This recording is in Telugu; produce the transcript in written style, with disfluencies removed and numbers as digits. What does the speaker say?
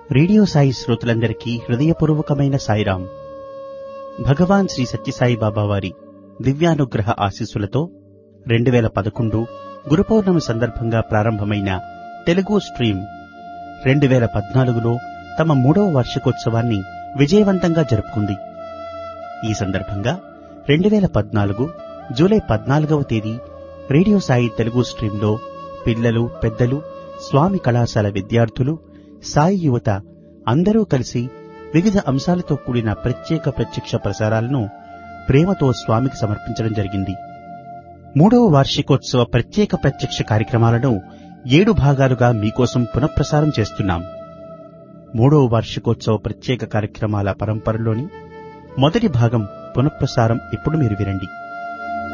రేడియో సాయి శ్రోతలందరికీ హృదయపూర్వకమైన సాయిరాం. భగవాన్ శ్రీ సత్యసాయి బాబా వారి దివ్యానుగ్రహ ఆశీస్సులతో 2011 గురు పౌర్ణమి సందర్భంగా ప్రారంభమైన తెలుగు స్ట్రీమ్ 2014లో తమ 3వ వార్షికోత్సవాన్ని విజయవంతంగా జరుపుకుంది. ఈ సందర్భంగా 2014 జూలై 14వ తేదీ రేడియో సాయి తెలుగు స్ట్రీంలో పిల్లలు, పెద్దలు, స్వామి కళాశాల విద్యార్థులు, సాయి యువత అందరూ కలిసి వివిధ అంశాలతో కూడిన ప్రత్యక్ష ప్రసారాలను ప్రేమతో స్వామికి సమర్పించడం జరిగింది. 3వ వార్షికోత్సవ ప్రత్యక్ష కార్యక్రమాలను 7 భాగాలుగా మీకోసం పునఃప్రసారం చేస్తున్నాం. 3వ వార్షికోత్సవ ప్రత్యేక కార్యక్రమాల పరంపరలోని మొదటి భాగం పునఃప్రసారం ఇప్పుడు మీరు వినండి.